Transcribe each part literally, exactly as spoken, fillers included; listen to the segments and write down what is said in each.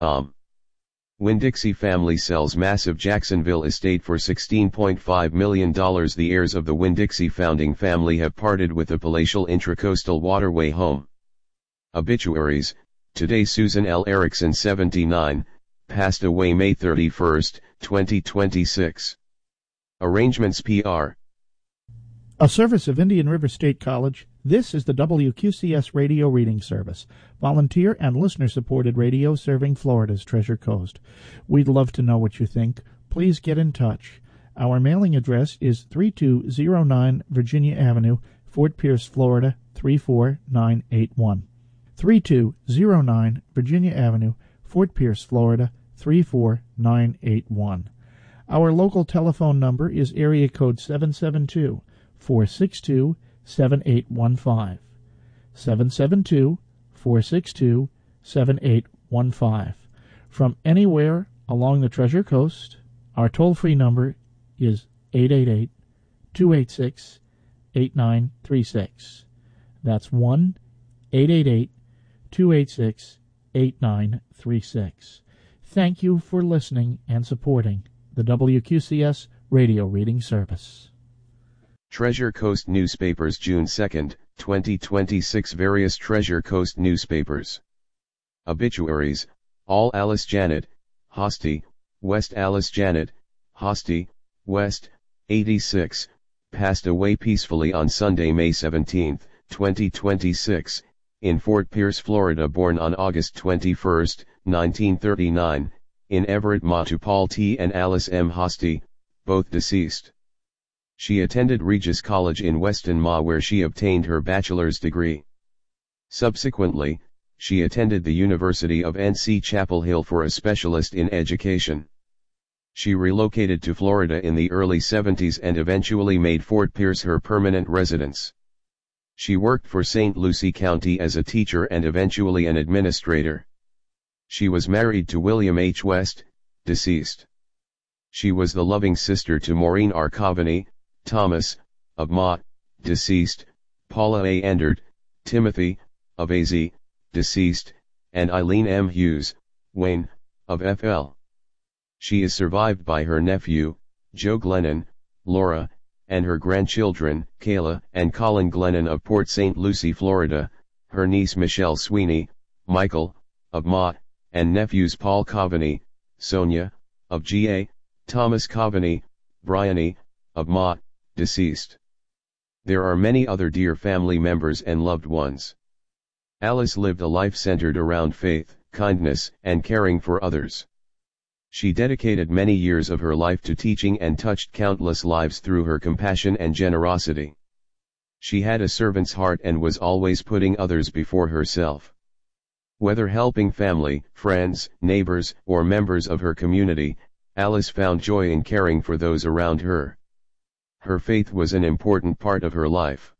Um. Winn-Dixie family sells massive Jacksonville estate for sixteen point five million dollars. The heirs of the Winn-Dixie founding family have parted with a palatial intracoastal waterway home. Obituaries: today Susan L. Erickson, seventy-nine, passed away May thirty-first, twenty twenty-six. Arrangements P R. A service of Indian River State College, this is the W Q C S Radio Reading Service, volunteer and listener-supported radio serving Florida's Treasure Coast. We'd love to know what you think. Please get in touch. Our mailing address is three two zero nine Virginia Avenue, Fort Pierce, Florida, three four nine eight one. three two zero nine Virginia Avenue, Fort Pierce, Florida, three four nine eight one. Our local telephone number is area code seven seven two, four six two, seven eight one five. seven seven two, four six two, seven eight one five. From anywhere along the Treasure Coast, our toll-free number is eight eight eight, two eight six, eight nine three six. That's one eight eight eight, two eight six, eight nine three six. Thank you for listening and supporting the W Q C S Radio Reading Service. Treasure Coast Newspapers, June second, twenty twenty-six. Various Treasure Coast newspapers. Obituaries: All Alice Janet, Hosty, West. Alice Janet, Hosty, West, eighty-six, passed away peacefully on Sunday, May seventeenth, twenty twenty-six, in Fort Pierce, Florida. Born on August twenty-first, nineteen thirty-nine, in Everett, Ma, to Paul T. and Alice M. Hosty, both deceased. She attended Regis College in Weston, Ma, where she obtained her bachelor's degree. Subsequently, she attended the University of N C Chapel Hill for a specialist in education. She relocated to Florida in the early seventies and eventually made Fort Pierce her permanent residence. She worked for Saint Lucie County as a teacher and eventually an administrator. She was married to William H. West, deceased. She was the loving sister to Maureen R. Coveney, Thomas, of Ma, deceased, Paula A. Endard, Timothy, of A Z, deceased, and Eileen M. Hughes, Wayne, of F L. She is survived by her nephew, Joe Glennon, Laura, and her grandchildren, Kayla and Colin Glennon of Port Saint Lucie, Florida, her niece Michelle Sweeney, Michael, of Ma, and nephews Paul Coveney, Sonia, of G A, Thomas Coveney, Bryony, of Ma, deceased. There are many other dear family members and loved ones. Alice lived a life centered around faith, kindness, and caring for others. She dedicated many years of her life to teaching and touched countless lives through her compassion and generosity. She had a servant's heart and was always putting others before herself. Whether helping family, friends, neighbors, or members of her community, Alice found joy in caring for those around her. Her faith was an important part of her life.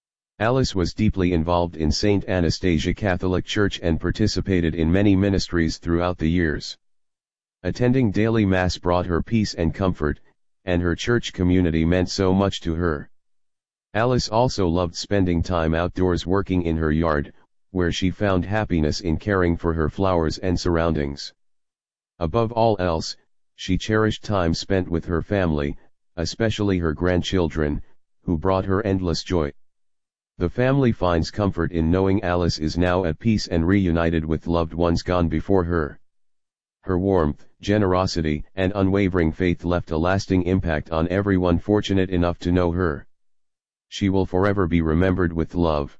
Alice was deeply involved in Saint Anastasia Catholic Church and participated in many ministries throughout the years. Attending daily Mass brought her peace and comfort, and her church community meant so much to her. Alice also loved spending time outdoors working in her yard, where she found happiness in caring for her flowers and surroundings. Above all else, she cherished time spent with her family, especially her grandchildren, who brought her endless joy. The family finds comfort in knowing Alice is now at peace and reunited with loved ones gone before her. Her warmth, generosity, and unwavering faith left a lasting impact on everyone fortunate enough to know her. She will forever be remembered with love.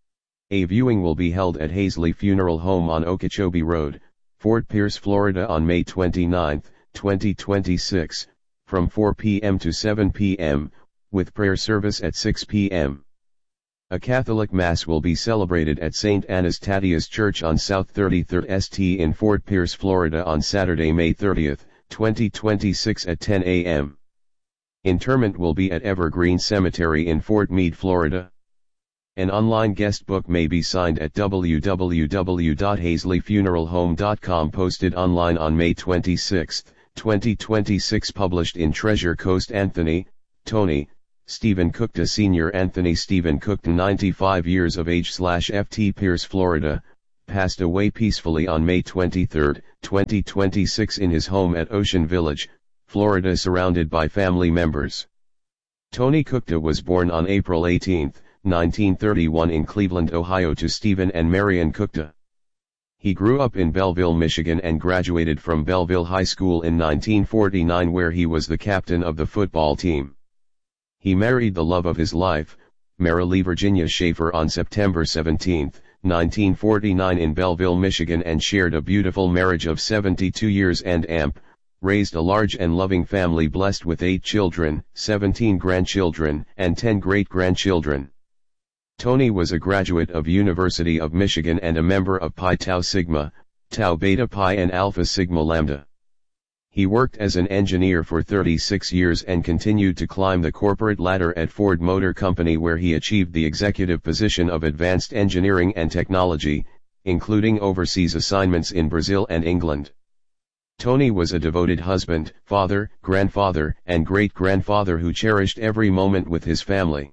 A viewing will be held at Hazley Funeral Home on Okeechobee Road, Fort Pierce, Florida on May twenty-ninth, twenty twenty-six, from four p m to seven p m, with prayer service at six p m A Catholic Mass will be celebrated at Saint Anastasia's Church on South thirty-third Street in Fort Pierce, Florida on Saturday, May thirtieth, twenty twenty-six at ten a m Interment will be at Evergreen Cemetery in Fort Meade, Florida. An online guest book may be signed at w w w dot hazley funeral home dot com, posted online on May twenty-sixth, twenty twenty-six. Published in Treasure Coast. Anthony, Tony, Stephen Cookta Senior Anthony Stephen Cookta, ninety-five years of age, slash F T Pierce, Florida, passed away peacefully on May twenty-third, twenty twenty-six in his home at Ocean Village, Florida, surrounded by family members. Tony Kukta was born on April eighteenth, nineteen thirty-one in Cleveland, Ohio to Stephen and Marian Kukta. He grew up in Belleville, Michigan and graduated from Belleville High School in nineteen forty-nine, where he was the captain of the football team. He married the love of his life, Marilee Virginia Schaefer, on September seventeenth, nineteen forty-nine in Belleville, Michigan, and shared a beautiful marriage of seventy-two years and amp, raised a large and loving family blessed with eight children, seventeen grandchildren, and ten great-grandchildren. Tony was a graduate of University of Michigan and a member of Pi Tau Sigma, Tau Beta Pi and Alpha Sigma Lambda. He worked as an engineer for thirty-six years and continued to climb the corporate ladder at Ford Motor Company, where he achieved the executive position of Advanced Engineering and Technology, including overseas assignments in Brazil and England. Tony was a devoted husband, father, grandfather, and great-grandfather who cherished every moment with his family.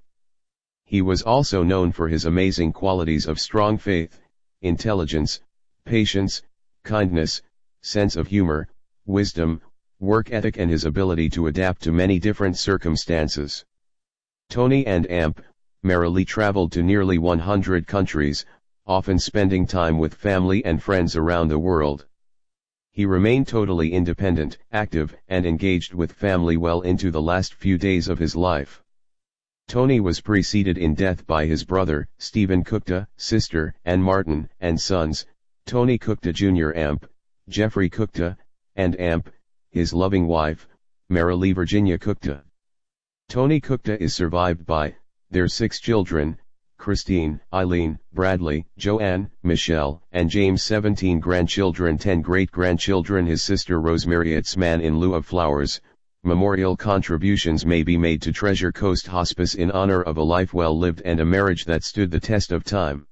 He was also known for his amazing qualities of strong faith, intelligence, patience, kindness, sense of humor, wisdom, work ethic, and his ability to adapt to many different circumstances. Tony and Amp, Marilee, traveled to nearly one hundred countries, often spending time with family and friends around the world. He remained totally independent, active, and engaged with family well into the last few days of his life. Tony was preceded in death by his brother, Stephen Kukta, sister, Ann Martin, and sons, Tony Kukta Junior Amp, Jeffrey Kukta, and Amp, his loving wife, Marilee Virginia Kukta. Tony Kukta is survived by their six children, Christine, Eileen, Bradley, Joanne, Michelle, and James, seventeen grandchildren, ten great-grandchildren, his sister Rosemary. Etzman. In lieu of flowers, memorial contributions may be made to Treasure Coast Hospice in honor of a life well lived and a marriage that stood the test of time.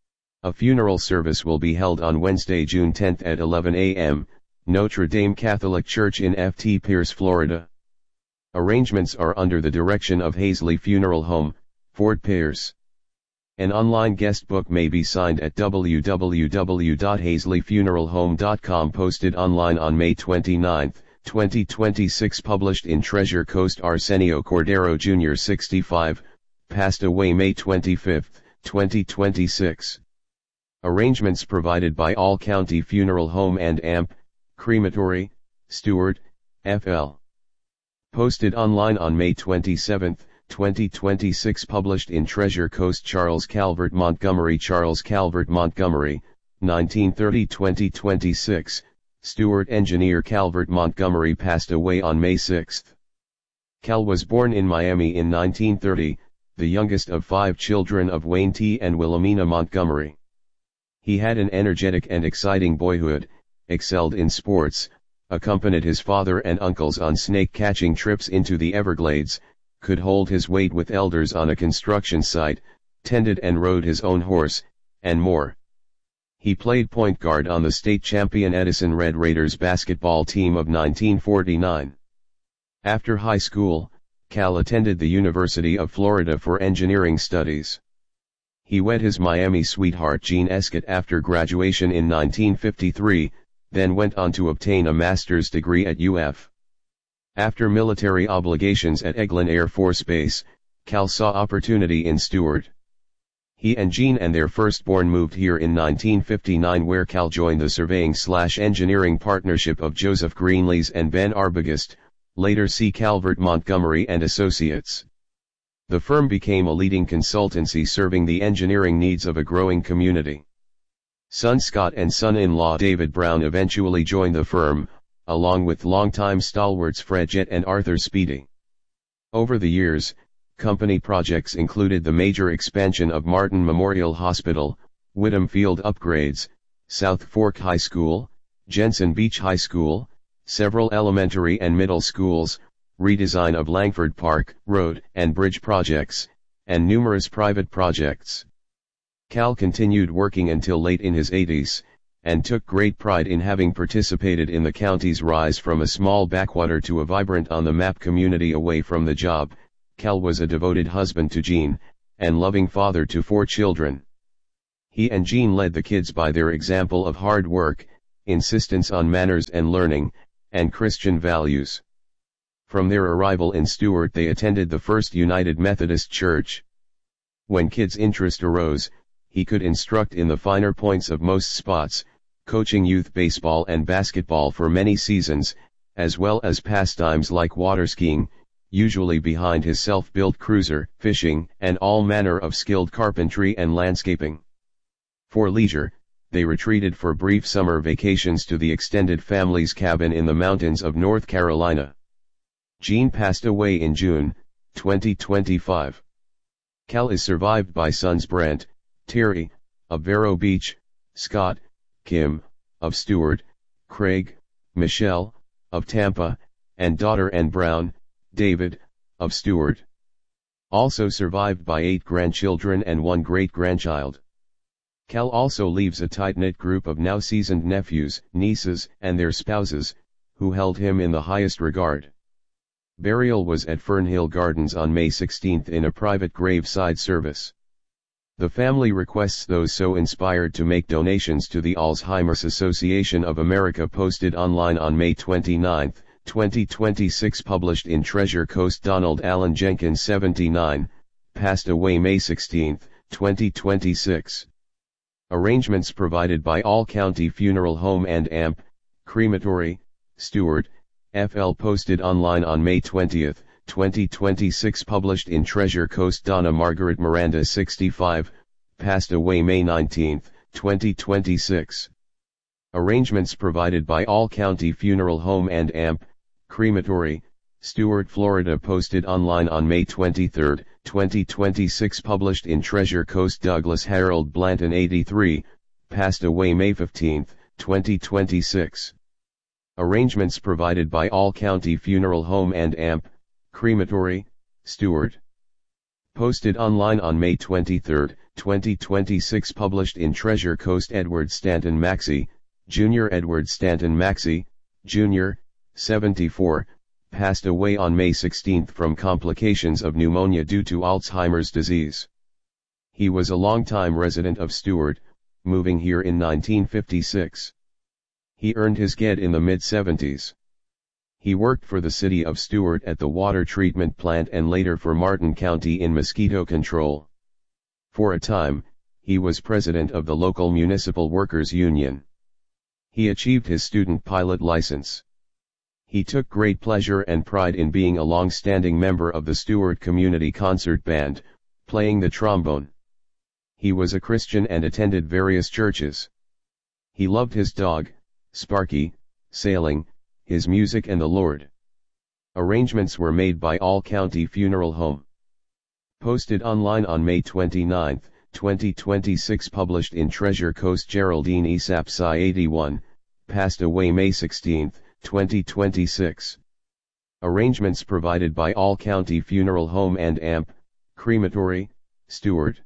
A funeral service will be held on Wednesday, June tenth at eleven a m, Notre Dame Catholic Church in F T Pierce, Florida. Arrangements are under the direction of Hazley Funeral Home, Fort Pierce. An online guest book may be signed at w w w dot hazley funeral home dot com, posted online on May twenty-ninth, twenty twenty-six. Published in Treasure Coast. Arsenio Cordero Junior sixty-five, passed away May twenty-fifth, twenty twenty-six. Arrangements provided by All County Funeral Home and Amp, Crematory, Stewart, F L. Posted online on May twenty-seventh, twenty twenty-six. Published in Treasure Coast. Charles Calvert Montgomery Charles Calvert Montgomery, nineteen thirty to twenty twenty-six, Stewart engineer Calvert Montgomery passed away on May sixth. Cal was born in Miami in nineteen thirty, the youngest of five children of Wayne T. and Wilhelmina Montgomery. He had an energetic and exciting boyhood, excelled in sports, accompanied his father and uncles on snake-catching trips into the Everglades, could hold his weight with elders on a construction site, tended and rode his own horse, and more. He played point guard on the state champion Edison Red Raiders basketball team of nineteen forty-nine. After high school, Cal attended the University of Florida for engineering studies. He wed his Miami sweetheart Jean Escott after graduation in nineteen fifty-three, then went on to obtain a master's degree at U F. After military obligations at Eglin Air Force Base, Cal saw opportunity in Stewart. He and Jean and their firstborn moved here in nineteen fifty-nine, where Cal joined the surveying-slash-engineering partnership of Joseph Greenlees and Ben Arbogast, later C. Calvert Montgomery and Associates. The firm became a leading consultancy serving the engineering needs of a growing community. Son Scott and son-in-law David Brown eventually joined the firm, along with longtime stalwarts Fred Jett and Arthur Speedy. Over the years, company projects included the major expansion of Martin Memorial Hospital, Whittam Field upgrades, South Fork High School, Jensen Beach High School, several elementary and middle schools, redesign of Langford Park, road and bridge projects, and numerous private projects. Cal continued working until late in his eighties, and took great pride in having participated in the county's rise from a small backwater to a vibrant on-the-map community. Away from the job, Cal was a devoted husband to Jean, and loving father to four children. He and Jean led the kids by their example of hard work, insistence on manners and learning, and Christian values. From their arrival in Stuart they attended the First United Methodist Church. When Kid's interest arose, he could instruct in the finer points of most spots, coaching youth baseball and basketball for many seasons, as well as pastimes like water skiing, usually behind his self-built cruiser, fishing, and all manner of skilled carpentry and landscaping. For leisure, they retreated for brief summer vacations to the extended family's cabin in the mountains of North Carolina. Jean passed away in June, twenty twenty-five. Cal is survived by sons Brent, Terry, of Vero Beach, Scott, Kim, of Stuart, Craig, Michelle, of Tampa, and daughter Ann Brown, David, of Stuart. Also survived by eight grandchildren and one great-grandchild. Cal also leaves a tight-knit group of now seasoned nephews, nieces, and their spouses, who held him in the highest regard. Burial was at Fernhill Gardens on May sixteenth in a private graveside service. The family requests those so inspired to make donations to the Alzheimer's Association of America. Posted online on May twenty-ninth, twenty twenty-six. Published in Treasure Coast. Donald Allen Jenkins, seventy-nine, passed away May sixteenth, twenty twenty-six. Arrangements provided by All County Funeral Home and A M P, Crematory, Stuart, F L. Posted online on May twentieth, twenty twenty-six. Published in Treasure Coast. Donna Margaret Miranda, sixty-five, passed away May nineteenth, twenty twenty-six. Arrangements provided by All County Funeral Home and A M P, Crematory, Stuart, Florida. Posted online on May twenty-third, twenty twenty-six. Published in Treasure Coast. Douglas Harold Blanton, eighty-three, passed away May fifteenth, twenty twenty-six. Arrangements provided by All County Funeral Home and A M P, Crematory, Stuart. Posted online on May twenty-third, twenty twenty-six. Published in Treasure Coast. Edward Stanton Maxey, Junior Edward Stanton Maxey, Junior, seventy-four, passed away on May sixteenth from complications of pneumonia due to Alzheimer's disease. He was a longtime resident of Stuart, moving here in nineteen fifty-six. He earned his G E D in the mid-seventies. He worked for the city of Stuart at the water treatment plant and later for Martin County in mosquito control. For a time, he was president of the local municipal workers' union. He achieved his student pilot license. He took great pleasure and pride in being a long-standing member of the Stuart Community Concert Band, playing the trombone. He was a Christian and attended various churches. He loved his dog, Sparky, sailing, his music and the Lord. Arrangements were made by All County Funeral Home. Posted online on May twenty-ninth, twenty twenty-six. Published in Treasure Coast. Geraldine E. Sapsai, eighty-one, passed away May sixteenth, twenty twenty-six. Arrangements provided by All County Funeral Home and A M P, Crematory, Stuart.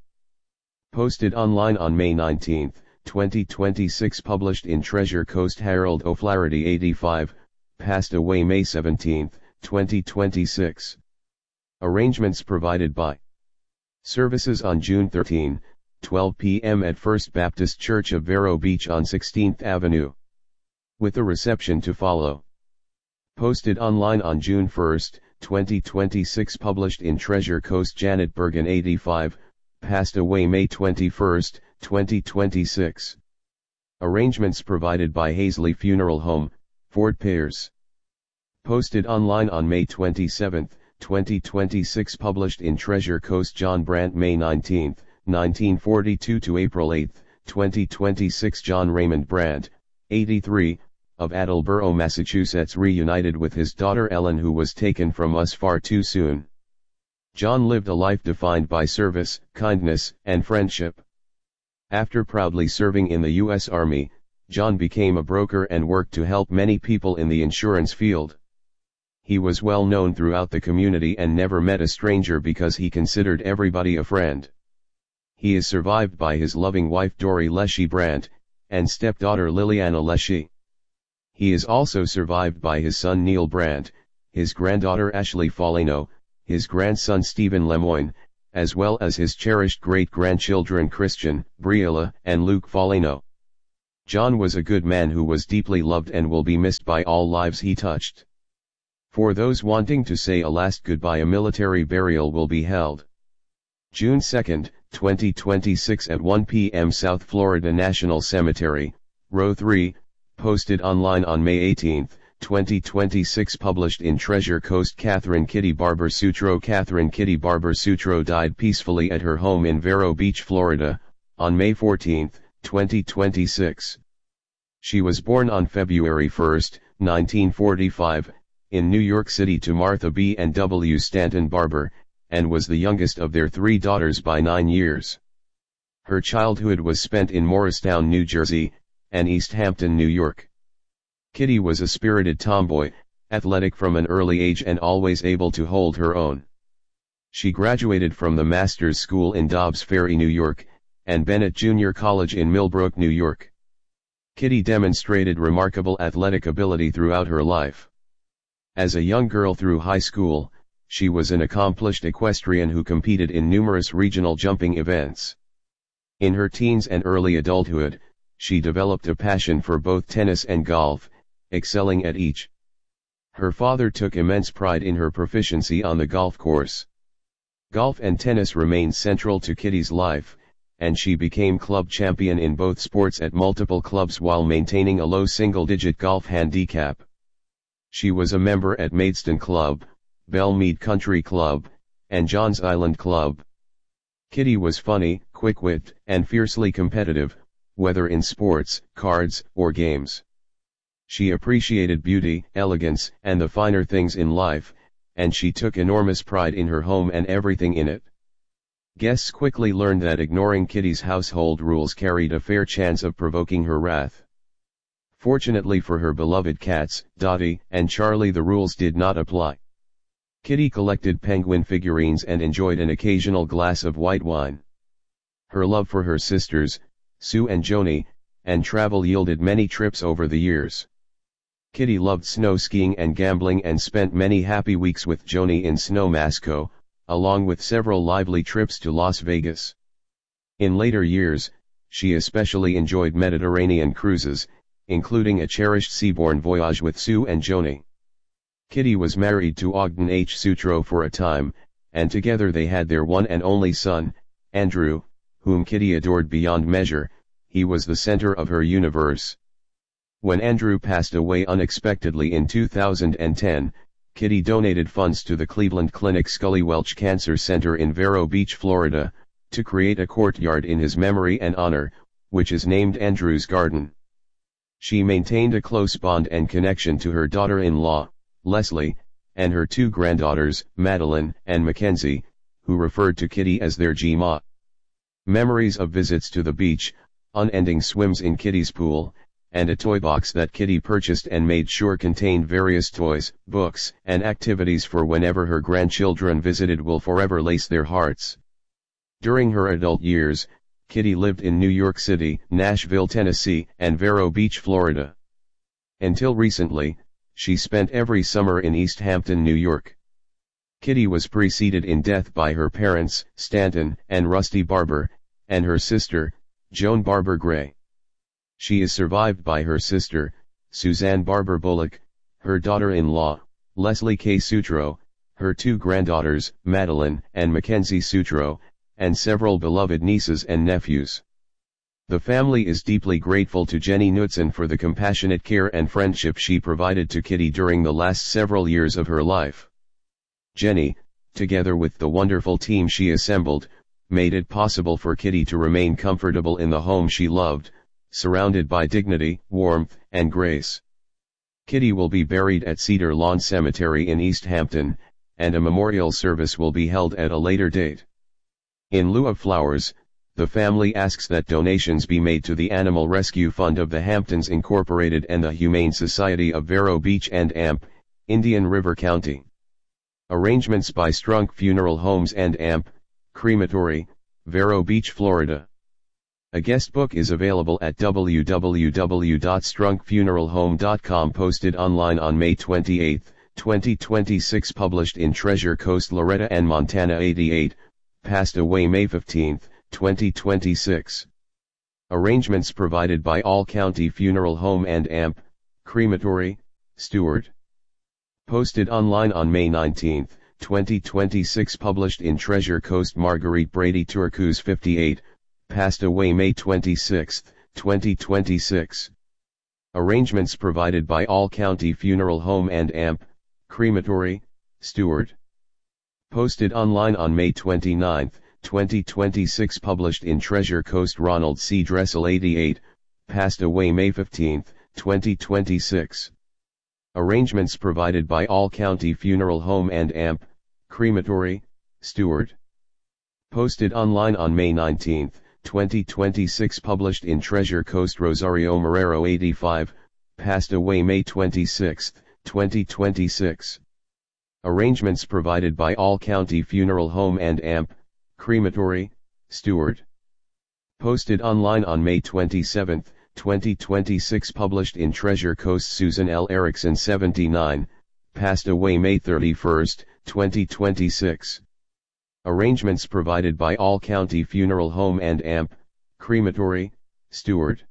Posted online on May nineteenth, twenty twenty-six. Published in Treasure Coast. Harold O'Flaherty, eighty-five, passed away May seventeenth, twenty twenty-six. Arrangements provided by services on June thirteenth, twelve p m at First Baptist Church of Vero Beach on sixteenth Avenue. With a reception to follow. Posted online on June first, twenty twenty-six. Published in Treasure Coast. Janet Bergen, eighty-five, passed away May twenty-first, twenty twenty-six. Arrangements provided by Hazley Funeral Home, Fort Pierce. Posted online on May twenty-seventh, twenty twenty-six. Published in Treasure Coast. John Brandt, May nineteenth, nineteen forty-two to April eighth, twenty twenty-six. John Raymond Brandt, eighty-three, of Attleboro, Massachusetts, reunited with his daughter Ellen, who was taken from us far too soon. John lived a life defined by service, kindness, and friendship. After proudly serving in the U S Army, John became a broker and worked to help many people in the insurance field. He was well known throughout the community and never met a stranger because he considered everybody a friend. He is survived by his loving wife Dory Leshy Brandt, and stepdaughter Liliana Leshy. He is also survived by his son Neil Brandt, his granddaughter Ashley Foligno, his grandson Stephen Lemoyne, as well as his cherished great-grandchildren Christian, Briella, and Luke Foligno. John was a good man who was deeply loved and will be missed by all lives he touched. For those wanting to say a last goodbye, a military burial will be held June second, twenty twenty-six at one p m South Florida National Cemetery, Row three, posted online on May eighteenth, twenty twenty-six. Published in Treasure Coast. Catherine Kitty Barber Sutro. Catherine Kitty Barber Sutro died peacefully at her home in Vero Beach, Florida, on May fourteenth, twenty twenty-six. She was born on February first, nineteen forty-five, in New York City to Martha B. and W. Stanton Barber, and was the youngest of their three daughters by nine years. Her childhood was spent in Morristown, New Jersey, and East Hampton, New York. Kitty was a spirited tomboy, athletic from an early age and always able to hold her own. She graduated from the Masters School in Dobbs Ferry, New York, and Bennett Junior College in Millbrook, New York. Kitty demonstrated remarkable athletic ability throughout her life. As a young girl through high school, she was an accomplished equestrian who competed in numerous regional jumping events. In her teens and early adulthood, she developed a passion for both tennis and golf, excelling at each. Her father took immense pride in her proficiency on the golf course. Golf and tennis remained central to Kitty's life, and she became club champion in both sports at multiple clubs while maintaining a low single-digit golf handicap. She was a member at Maidstone Club, Belmead Country Club, and Johns Island Club. Kitty was funny, quick-witted, and fiercely competitive, whether in sports, cards, or games. She appreciated beauty, elegance, and the finer things in life, and she took enormous pride in her home and everything in it. Guests quickly learned that ignoring Kitty's household rules carried a fair chance of provoking her wrath. Fortunately for her beloved cats, Dottie and Charlie, the rules did not apply. Kitty collected penguin figurines and enjoyed an occasional glass of white wine. Her love for her sisters, Sue and Joni, and travel yielded many trips over the years. Kitty loved snow skiing and gambling and spent many happy weeks with Joni in Snowmasco, along with several lively trips to Las Vegas. In later years, she especially enjoyed Mediterranean cruises, including a cherished seaborne voyage with Sue and Joni. Kitty was married to Ogden H. Sutro for a time, and together they had their one and only son, Andrew, whom Kitty adored beyond measure. He was the center of her universe. When Andrew passed away unexpectedly in two thousand ten, Kitty donated funds to the Cleveland Clinic Scully Welch Cancer Center in Vero Beach, Florida, to create a courtyard in his memory and honor, which is named Andrew's Garden. She maintained a close bond and connection to her daughter-in-law, Leslie, and her two granddaughters, Madeline and Mackenzie, who referred to Kitty as their G-Ma. Memories of visits to the beach, unending swims in Kitty's pool, and a toy box that Kitty purchased and made sure contained various toys, books, and activities for whenever her grandchildren visited will forever lace their hearts. During her adult years, Kitty lived in New York City, Nashville, Tennessee, and Vero Beach, Florida. Until recently, she spent every summer in East Hampton, New York. Kitty was preceded in death by her parents, Stanton and Rusty Barber, and her sister, Joan Barber Gray. She is survived by her sister, Suzanne Barber Bullock, her daughter-in-law, Leslie K. Sutro, her two granddaughters, Madeline and Mackenzie Sutro, and several beloved nieces and nephews. The family is deeply grateful to Jenny Knudsen for the compassionate care and friendship she provided to Kitty during the last several years of her life. Jenny, together with the wonderful team she assembled, made it possible for Kitty to remain comfortable in the home she loved, surrounded by dignity, warmth, and grace. Kitty will be buried at Cedar Lawn Cemetery in East Hampton, and a memorial service will be held at a later date. In lieu of flowers, the family asks that donations be made to the Animal Rescue Fund of the Hamptons Incorporated and the Humane Society of Vero Beach and A M P, Indian River County. Arrangements by Strunk Funeral Homes and A M P, Crematory, Vero Beach, Florida. A guest book is available at w w w dot strunk funeral home dot com, posted online on May twenty-eighth, twenty twenty-six, published in Treasure Coast, Loretta and Montana eighty-eight, passed away May fifteenth, twenty twenty-six. Arrangements provided by All County Funeral Home and A M P, Crematory, Stuart. Posted online on May nineteenth, twenty twenty-six. Published in Treasure Coast. Marguerite Brady Turcos, fifty-eight, passed away May twenty-sixth, twenty twenty-six. Arrangements provided by All County Funeral Home and A M P, Crematory, Stuart. Posted online on May twenty-ninth, twenty twenty-six. Published in Treasure Coast. Ronald C. Dressel, eighty-eight, passed away May fifteenth, twenty twenty-six. Arrangements provided by All County Funeral Home and A M P, Crematory, Stuart. Posted online on May nineteenth, twenty twenty-six. Published in Treasure Coast. Rosario Marrero, eighty-five, passed away May twenty-sixth, twenty twenty-six. Arrangements provided by All County Funeral Home and A M P, Crematory, Stuart. Posted online on May twenty-seventh, twenty twenty-six. Published in Treasure Coast. Susan L. Erickson, seventy-nine, passed away May thirty-first, twenty twenty-six. Arrangements provided by All County Funeral Home and A M P, Crematory, Stuart.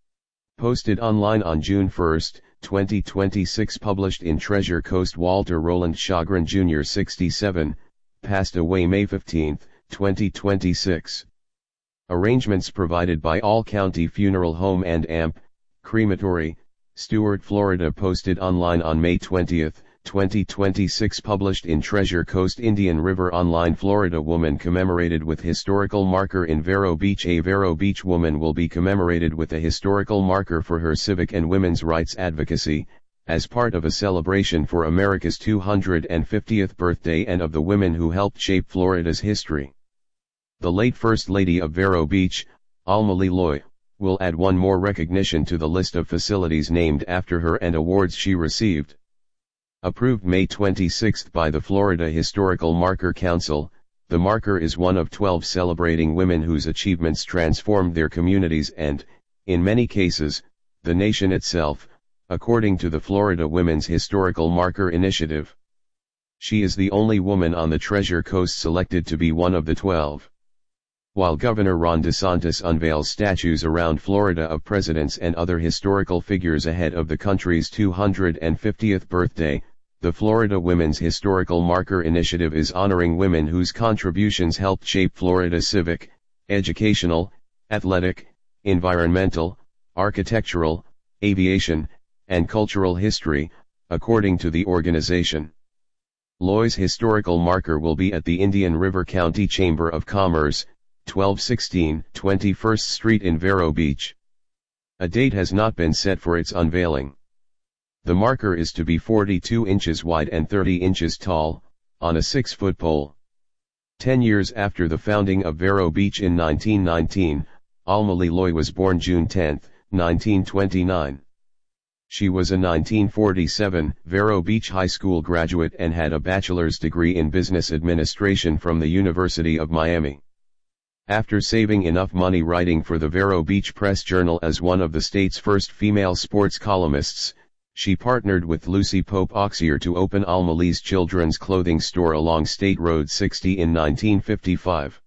Posted online on June first, twenty twenty-six. Published in Treasure Coast. Walter Roland Chagrin, Junior, sixty-seven, passed away May fifteenth, twenty twenty-six. Arrangements provided by All County Funeral Home and A M P, Crematory, Stuart, Florida. Posted online on May twentieth, twenty twenty-six. Published in Treasure Coast. Indian River Online. Florida woman commemorated with historical marker in Vero Beach. A Vero Beach woman will be commemorated with a historical marker for her civic and women's rights advocacy, as part of a celebration for America's two hundred fiftieth birthday and of the women who helped shape Florida's history. The late First Lady of Vero Beach, Alma Lee Loy, will add one more recognition to the list of facilities named after her and awards she received. Approved May twenty-sixth by the Florida Historical Marker Council, the marker is one of twelve celebrating women whose achievements transformed their communities and, in many cases, the nation itself, according to the Florida Women's Historical Marker Initiative. She is the only woman on the Treasure Coast selected to be one of the twelve. While Governor Ron DeSantis unveils statues around Florida of presidents and other historical figures ahead of the country's two hundred fiftieth birthday, the Florida Women's Historical Marker Initiative is honoring women whose contributions helped shape Florida's civic, educational, athletic, environmental, architectural, aviation, and cultural history, according to the organization. Loy's historical marker will be at the Indian River County Chamber of Commerce, twelve sixteen twenty-first Street in Vero Beach. A date has not been set for its unveiling. The marker is to be forty-two inches wide and thirty inches tall, on a six-foot pole. Ten years after the founding of Vero Beach in nineteen nineteen, Alma Lee Loy was born June tenth, nineteen twenty-nine. She was a nineteen forty-seven Vero Beach High School graduate and had a bachelor's degree in business administration from the University of Miami. After saving enough money writing for the Vero Beach Press Journal as one of the state's first female sports columnists, she partnered with Lucy Pope Auxier to open Alma Lee's children's clothing store along State Road sixty in nineteen fifty-five.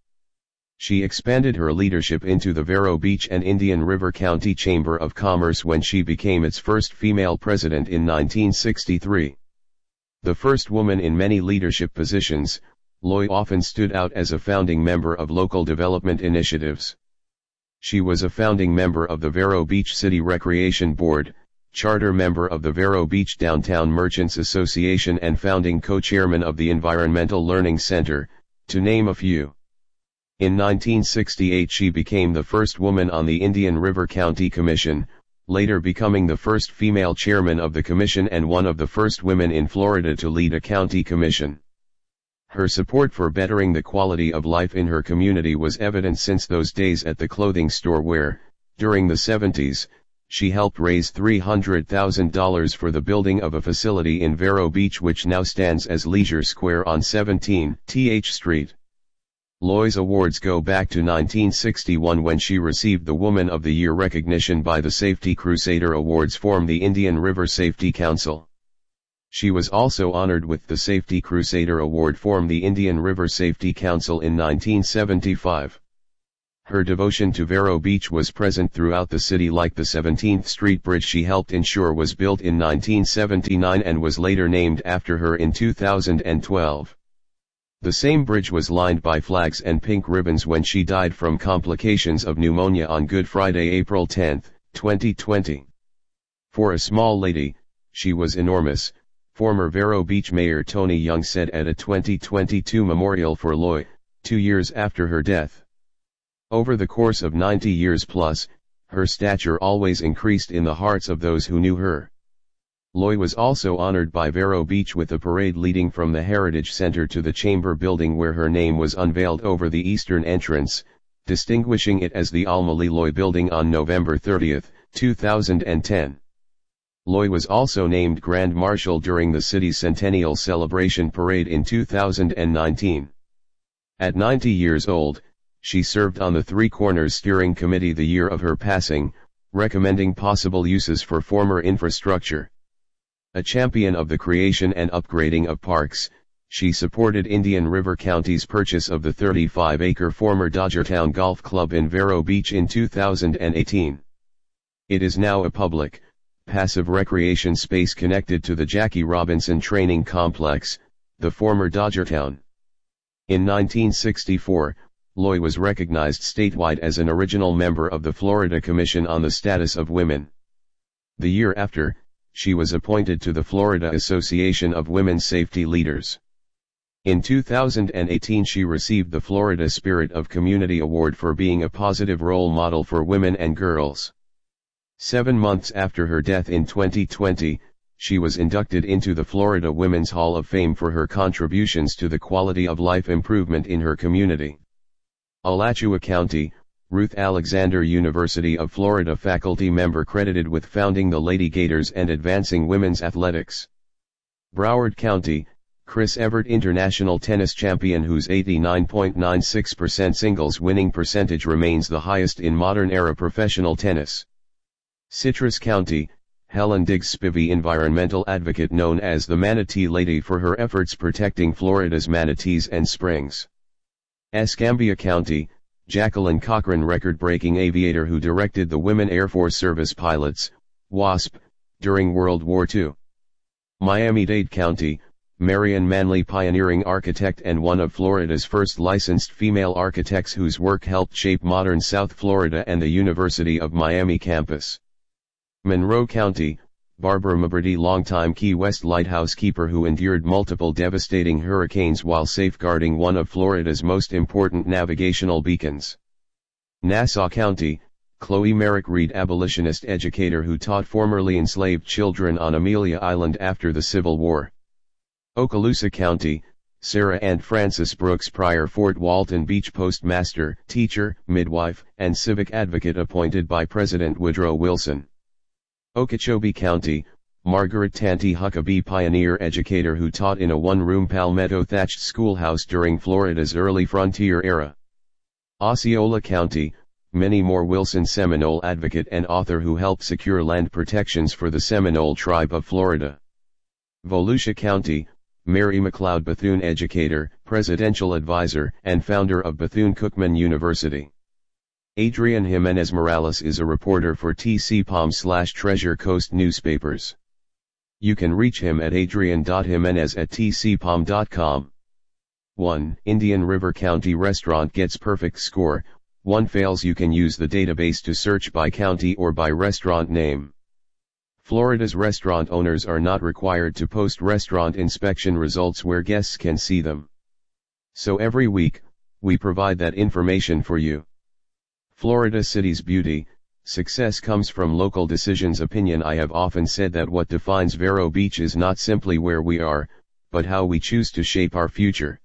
She expanded her leadership into the Vero Beach and Indian River County Chamber of Commerce when she became its first female president in nineteen sixty-three. The first woman in many leadership positions, Loy often stood out as a founding member of local development initiatives. She was a founding member of the Vero Beach City Recreation Board, charter member of the Vero Beach Downtown Merchants Association and founding co-chairman of the Environmental Learning Center, to name a few. In nineteen sixty-eight she became the first woman on the Indian River County Commission, later becoming the first female chairman of the commission and one of the first women in Florida to lead a county commission. Her support for bettering the quality of life in her community was evident since those days at the clothing store where, during the seventies, she helped raise three hundred thousand dollars for the building of a facility in Vero Beach which now stands as Leisure Square on seventeenth Street. Loy's awards go back to nineteen sixty-one when she received the Woman of the Year recognition by the Safety Crusader Awards from the Indian River Safety Council. She was also honored with the Safety Crusader Award from the Indian River Safety Council in nineteen seventy-five. Her devotion to Vero Beach was present throughout the city, like the seventeenth Street Bridge she helped ensure was built in nineteen seventy-nine and was later named after her in two thousand twelve. The same bridge was lined by flags and pink ribbons when she died from complications of pneumonia on Good Friday, April tenth, twenty twenty. For a small lady, she was enormous, former Vero Beach Mayor Tony Young said at a twenty twenty-two memorial for Loy, two years after her death. Over the course of ninety years plus, her stature always increased in the hearts of those who knew her. Loy was also honored by Vero Beach with a parade leading from the Heritage Center to the Chamber Building, where her name was unveiled over the eastern entrance, distinguishing it as the Almali Loy Building on November thirtieth, two thousand ten. Loy was also named Grand Marshal during the city's Centennial Celebration Parade in two thousand nineteen. At ninety years old, she served on the Three Corners Steering Committee the year of her passing, recommending possible uses for former infrastructure. A champion of the creation and upgrading of parks, she supported Indian River County's purchase of the thirty-five acre former Dodgertown Golf Club in Vero Beach in two thousand eighteen. It is now a public, passive recreation space connected to the Jackie Robinson Training Complex, the former Dodgertown. In nineteen sixty-four, Loy was recognized statewide as an original member of the Florida Commission on the Status of Women. The year after, she was appointed to the Florida Association of Women's Safety Leaders. In two thousand eighteen she received the Florida Spirit of Community Award for being a positive role model for women and girls. Seven months after her death in twenty twenty, she was inducted into the Florida Women's Hall of Fame for her contributions to the quality of life improvement in her community. Alachua County, Ruth Alexander University of Florida faculty member credited with founding the Lady Gators and advancing women's athletics. Broward County, Chris Evert international tennis champion whose eighty-nine point nine six percent singles winning percentage remains the highest in modern-era professional tennis. Citrus County, Helen Diggs Spivey environmental advocate known as the Manatee Lady for her efforts protecting Florida's manatees and springs. Escambia County, Jacqueline Cochran record-breaking aviator who directed the Women Air Force Service Pilots, WASP, during World War Two. Miami-Dade County, Marion Manley pioneering architect and one of Florida's first licensed female architects whose work helped shape modern South Florida and the University of Miami campus. Monroe County, Barbara Mabrady longtime Key West lighthouse keeper who endured multiple devastating hurricanes while safeguarding one of Florida's most important navigational beacons. Nassau County, Chloe Merrick Reed abolitionist educator who taught formerly enslaved children on Amelia Island after the Civil War. Okaloosa County, Sarah and Frances Brooks Pryor Fort Walton Beach postmaster, teacher, midwife, and civic advocate appointed by President Woodrow Wilson. Okeechobee County, Margaret Tanti Huckabee pioneer educator who taught in a one-room palmetto thatched schoolhouse during Florida's early frontier era. Osceola County, Minnie Moore Wilson Seminole advocate and author who helped secure land protections for the Seminole tribe of Florida. Volusia County, Mary McLeod Bethune educator, presidential advisor, and founder of Bethune-Cookman University. Adrian Jimenez Morales is a reporter for T C P O M slash Treasure Coast newspapers. You can reach him at adrian dot jimenez at t c p o m dot com. one. Indian River County restaurant gets perfect score, one fails you can use the database to search by county or by restaurant name. Florida's restaurant owners are not required to post restaurant inspection results where guests can see them. So every week, we provide that information for you. Florida City's beauty, success comes from local decisions. Opinion. I have often said that what defines Vero Beach is not simply where we are, but how we choose to shape our future.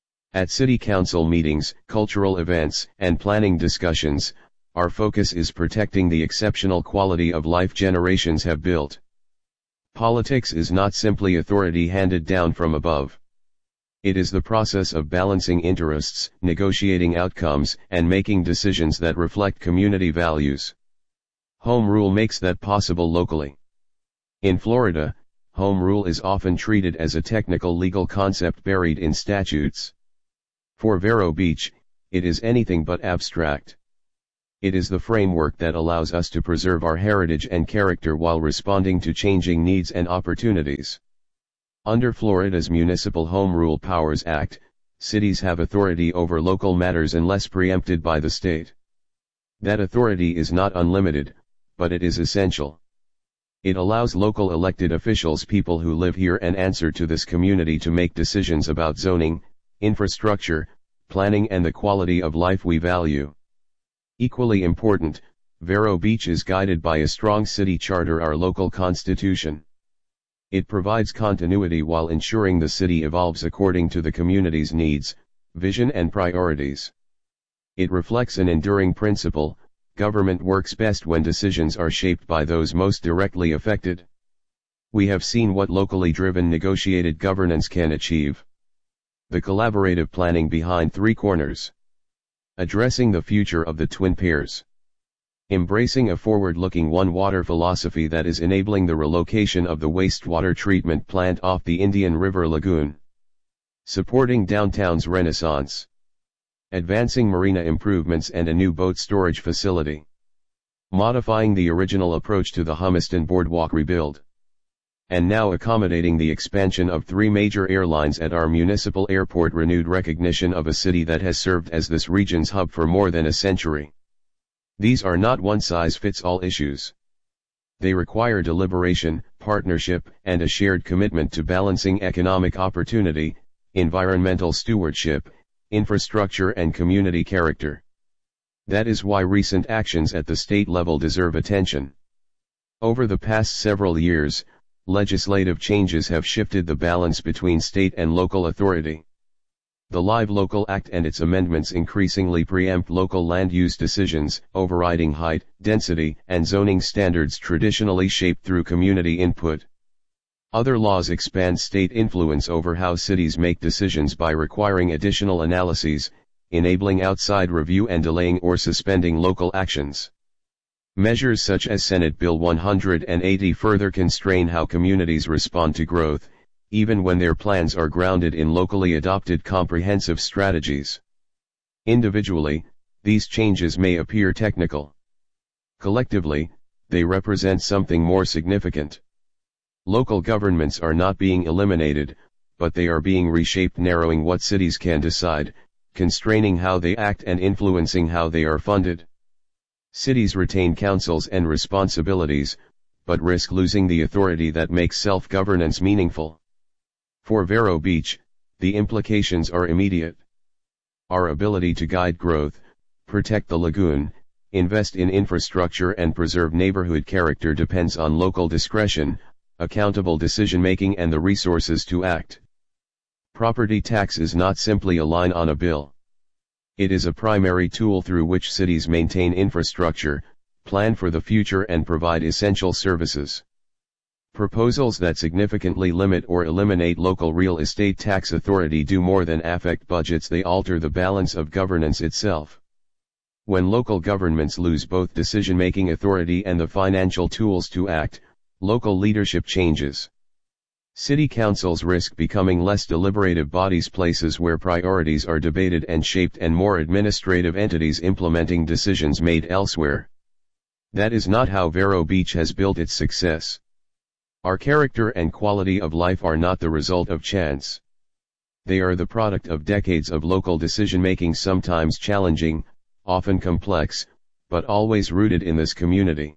At city council meetings, cultural events, and planning discussions, our focus is protecting the exceptional quality of life generations have built. Politics is not simply authority handed down from above. It is the process of balancing interests, negotiating outcomes, and making decisions that reflect community values. Home rule makes that possible locally. In Florida, home rule is often treated as a technical legal concept buried in statutes. For Vero Beach, it is anything but abstract. It is the framework that allows us to preserve our heritage and character while responding to changing needs and opportunities. Under Florida's Municipal Home Rule Powers Act, cities have authority over local matters unless preempted by the state. That authority is not unlimited, but it is essential. It allows local elected officials, people who live here and answer to this community, to make decisions about zoning, infrastructure, planning and the quality of life we value. Equally important, Vero Beach is guided by a strong city charter, our local constitution. It provides continuity while ensuring the city evolves according to the community's needs, vision and priorities. It reflects an enduring principle: government works best when decisions are shaped by those most directly affected. We have seen what locally driven negotiated governance can achieve. The collaborative planning behind Three Corners. Addressing the future of the Twin Piers. Embracing a forward-looking One Water philosophy that is enabling the relocation of the wastewater treatment plant off the Indian River Lagoon. Supporting downtown's renaissance. Advancing marina improvements and a new boat storage facility. Modifying the original approach to the Humiston Boardwalk rebuild. And now accommodating the expansion of three major airlines at our municipal airport. Renewed recognition of a city that has served as this region's hub for more than a century. These are not one-size-fits-all issues. They require deliberation, partnership, and a shared commitment to balancing economic opportunity, environmental stewardship, infrastructure and community character. That is why recent actions at the state level deserve attention. Over the past several years, legislative changes have shifted the balance between state and local authority. The Live Local Act and its amendments increasingly preempt local land use decisions, overriding height, density, and zoning standards traditionally shaped through community input. Other laws expand state influence over how cities make decisions by requiring additional analyses, enabling outside review and delaying or suspending local actions. Measures such as Senate Bill one hundred eighty further constrain how communities respond to growth, even when their plans are grounded in locally adopted comprehensive strategies. Individually, these changes may appear technical. Collectively, they represent something more significant. Local governments are not being eliminated, but they are being reshaped, narrowing what cities can decide, constraining how they act and influencing how they are funded. Cities retain councils and responsibilities, but risk losing the authority that makes self-governance meaningful. For Vero Beach, the implications are immediate. Our ability to guide growth, protect the lagoon, invest in infrastructure and preserve neighborhood character depends on local discretion, accountable decision-making and the resources to act. Property tax is not simply a line on a bill. It is a primary tool through which cities maintain infrastructure, plan for the future and provide essential services. Proposals that significantly limit or eliminate local real estate tax authority do more than affect budgets, they alter the balance of governance itself. When local governments lose both decision-making authority and the financial tools to act, local leadership changes. City councils risk becoming less deliberative bodies, places where priorities are debated and shaped, and more administrative entities implementing decisions made elsewhere. That is not how Vero Beach has built its success. Our character and quality of life are not the result of chance. They are the product of decades of local decision-making, sometimes challenging, often complex, but always rooted in this community.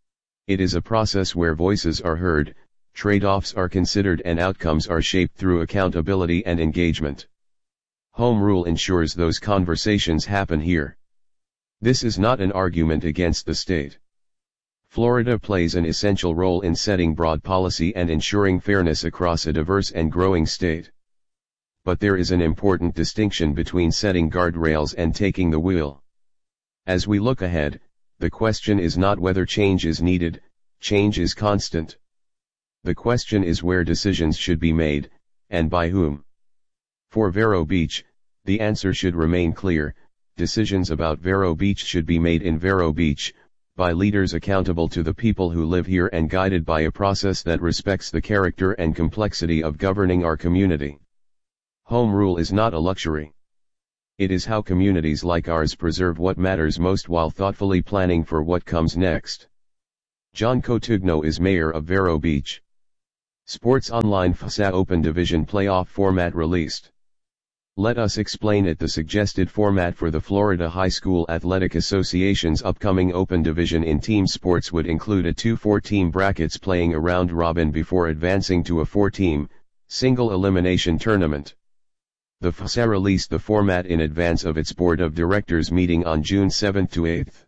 It is a process where voices are heard, trade-offs are considered and outcomes are shaped through accountability and engagement. Home rule ensures those conversations happen here. This is not an argument against the state. Florida plays an essential role in setting broad policy and ensuring fairness across a diverse and growing state. But there is an important distinction between setting guardrails and taking the wheel. As we look ahead, the question is not whether change is needed, change is constant. The question is where decisions should be made, and by whom. For Vero Beach, the answer should remain clear: decisions about Vero Beach should be made in Vero Beach, by leaders accountable to the people who live here and guided by a process that respects the character and complexity of governing our community. Home rule is not a luxury. It is how communities like ours preserve what matters most while thoughtfully planning for what comes next. John Cotugno is mayor of Vero Beach. Sports Online F S A Open Division Playoff Format released. Let us explain it. The suggested format for the Florida High School Athletic Association's upcoming Open Division in team sports would include a two four-team brackets playing a round robin before advancing to a four-team, single elimination tournament. The F S A released the format in advance of its Board of Directors meeting on June seventh to eighth.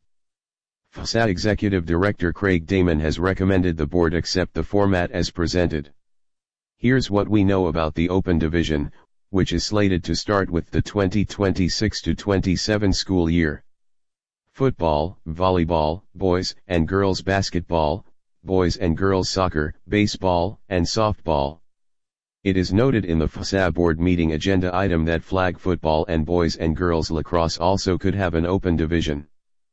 F S A Executive Director Craig Damon has recommended the board accept the format as presented. Here's what we know about the Open Division, which is slated to start with the twenty twenty-six to twenty-seven school year. Football, volleyball, boys and girls basketball, boys and girls soccer, baseball, and softball. It is noted in the F S A board meeting agenda item that flag football and boys and girls lacrosse also could have an open division.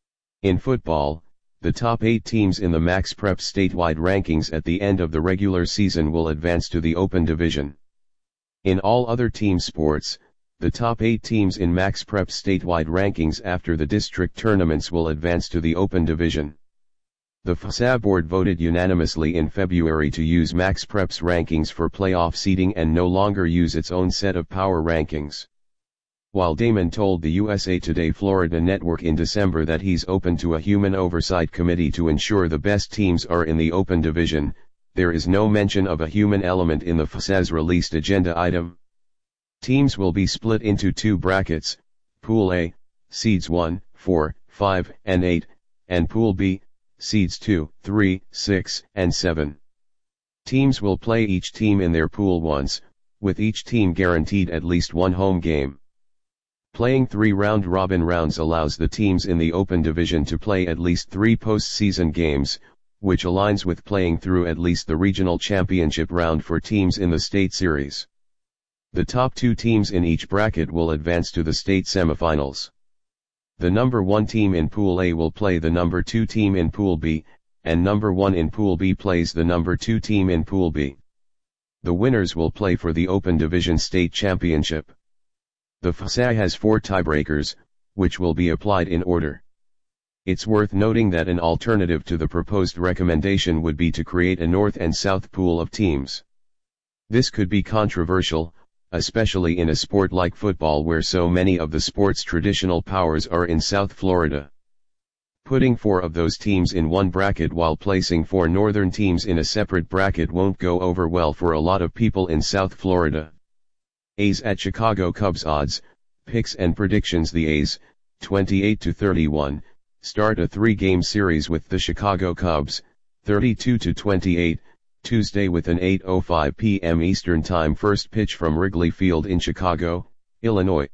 In football, the top eight teams in the Max Prep statewide rankings at the end of the regular season will advance to the open division. In all other team sports, the top eight teams in Max Prep statewide rankings after the district tournaments will advance to the open division. The F S A board voted unanimously in February to use Max Prep's rankings for playoff seeding and no longer use its own set of power rankings. While Damon told the U S A Today Florida Network in December that he's open to a human oversight committee to ensure the best teams are in the open division, there is no mention of a human element in the F S A's released agenda item. Teams will be split into two brackets, Pool A, seeds one, four, five, and eight, and Pool B, seeds two, three, six, and seven. Teams will play each team in their pool once, with each team guaranteed at least one home game. Playing three round-robin rounds allows the teams in the open division to play at least three postseason games, which aligns with playing through at least the regional championship round for teams in the state series. The top two teams in each bracket will advance to the state semifinals. The number one team in Pool A will play the number two team in Pool B, and number one in Pool B plays the number two team in Pool B. The winners will play for the Open Division State Championship. The F S A has four tiebreakers, which will be applied in order. It's worth noting that an alternative to the proposed recommendation would be to create a North and South pool of teams. This could be controversial, especially in a sport like football where so many of the sport's traditional powers are in South Florida. Putting four of those teams in one bracket while placing four northern teams in a separate bracket won't go over well for a lot of people in South Florida. A's at Chicago Cubs odds, picks and predictions. The A's, twenty-eight to thirty-one, start a three-game series with the Chicago Cubs, thirty-two to twenty-eight, Tuesday with an eight oh five p m Eastern Time first pitch from Wrigley Field in Chicago, Illinois.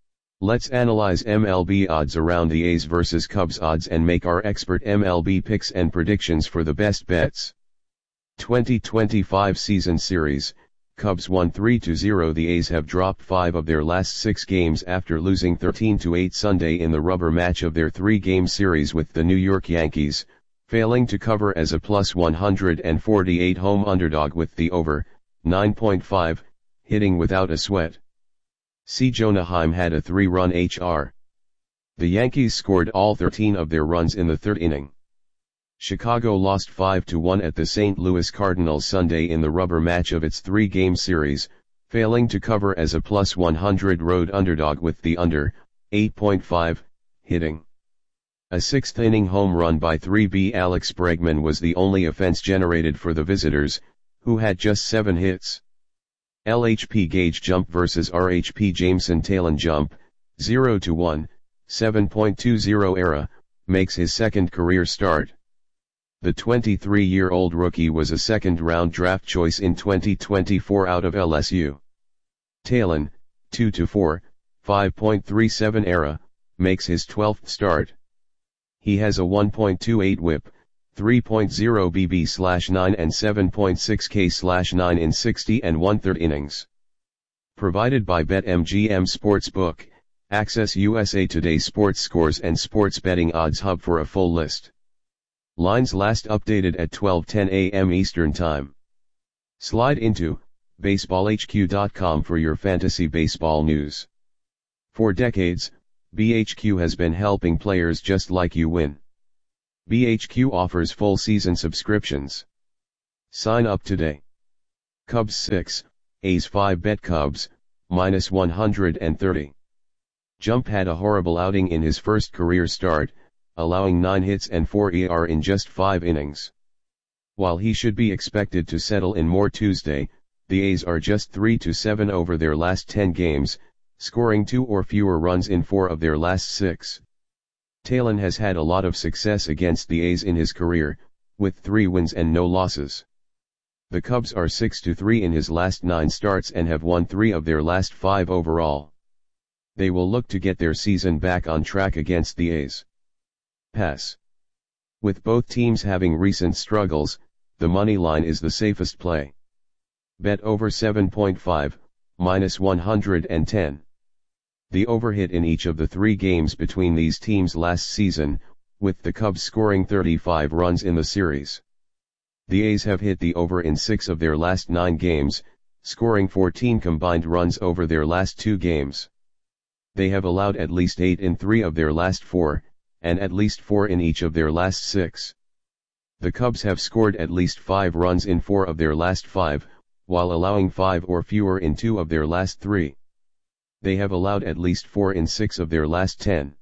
Let's analyze M L B odds around the A's versus Cubs odds and make our expert M L B picks and predictions for the best bets. twenty twenty-five Season Series, Cubs won three to zero. The A's have dropped five of their last six games after losing thirteen to eight Sunday in the rubber match of their three-game series with the New York Yankees, failing to cover as a plus one forty-eight home underdog with the over, nine point five, hitting without a sweat. C. Jonah Heim had a three-run H R. The Yankees scored all thirteen of their runs in the third inning. Chicago lost five to one at the Saint Louis Cardinals Sunday in the rubber match of its three-game series, failing to cover as a plus one hundred road underdog with the under, eight point five, hitting. A sixth-inning home run by three B Alex Bregman was the only offense generated for the visitors, who had just seven hits. L H P Gage jump versus R H P Jameson Talon jump, zero to one, seven point two oh era, makes his second career start. The twenty-three-year-old rookie was a second-round draft choice in twenty twenty-four out of L S U. Talon, two to four, five point three seven era, makes his twelfth start. He has a one point two eight whip, three point oh B B slash nine and seven point six K slash nine in sixty and one-third innings. Provided by BetMGM Sportsbook, access U S A Today sports scores and sports betting odds hub for a full list. Lines last updated at twelve ten a m Eastern Time. Slide into baseball H Q dot com for your fantasy baseball news. For decades, B H Q has been helping players just like you win. B H Q offers full season subscriptions. Sign up today. Cubs six, A's five bet Cubs, minus one hundred thirty. Jump had a horrible outing in his first career start, allowing nine hits and four E R in just five innings. While he should be expected to settle in more Tuesday, the A's are just three to seven over their last ten games, scoring two or fewer runs in four of their last six. Talon has had a lot of success against the A's in his career, with three wins and no losses. The Cubs are six to three in his last nine starts and have won three of their last five overall. They will look to get their season back on track against the A's. Pass. With both teams having recent struggles, the money line is the safest play. Bet over seven point five, minus one hundred ten. The over hit in each of the three games between these teams last season, with the Cubs scoring thirty-five runs in the series. The A's have hit the over in six of their last nine games, scoring fourteen combined runs over their last two games. They have allowed at least eight in three of their last four, and at least four in each of their last six. The Cubs have scored at least five runs in four of their last five, while allowing five or fewer in two of their last three. They have allowed at least four in six of their last ten.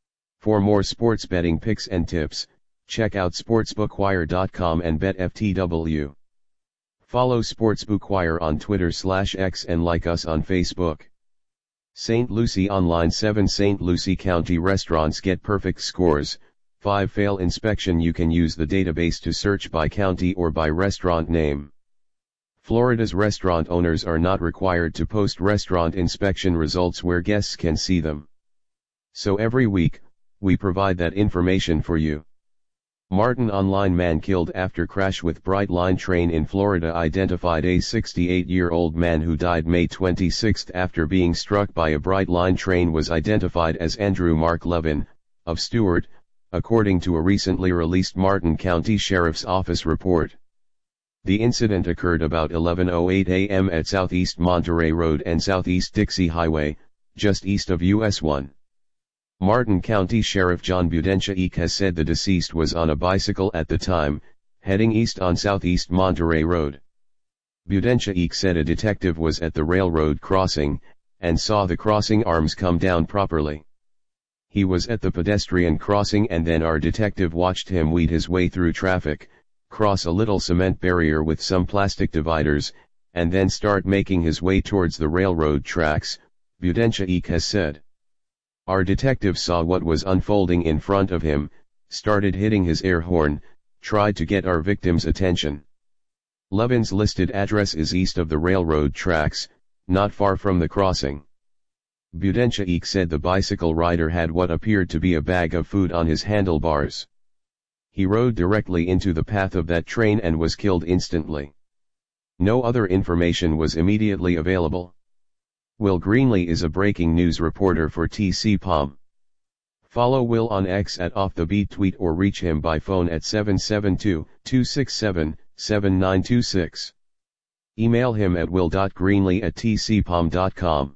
For more sports betting picks and tips, check out sportsbookwire dot com and bet F T W. Follow Sportsbookwire on Twitter slash X and like us on Facebook. Saint Lucie Online seven Saint Lucie County restaurants get perfect scores. five Fail inspection. You can use the database to search by county or by restaurant name. Florida's restaurant owners are not required to post restaurant inspection results where guests can see them. So every week, we provide that information for you. Martin Online man killed after crash with Brightline train in Florida identified. A sixty-eight-year-old man who died May twenty-sixth after being struck by a Brightline train was identified as Andrew Mark Levin, of Stuart, according to a recently released Martin County Sheriff's Office report. The incident occurred about eleven oh eight a m at Southeast Monterey Road and Southeast Dixie Highway, just east of U S one. Martin County Sheriff John Budenchik has said the deceased was on a bicycle at the time, heading east on Southeast Monterey Road. Budenchik said a detective was at the railroad crossing, and saw the crossing arms come down properly. He was at the pedestrian crossing and then our detective watched him weed his way through traffic, cross a little cement barrier with some plastic dividers, and then start making his way towards the railroad tracks, Budenchik has said. Our detective saw what was unfolding in front of him, started hitting his air horn, tried to get our victim's attention. Levin's listed address is east of the railroad tracks, not far from the crossing. Budenchik said the bicycle rider had what appeared to be a bag of food on his handlebars. He rode directly into the path of that train and was killed instantly. No other information was immediately available. Will Greenlee is a breaking news reporter for T C P O M. Follow Will on X at Off the Beat Tweet or reach him by phone at seven seven two, two six seven, seven nine two six. Email him at will dot greenlee at t c p o m dot com.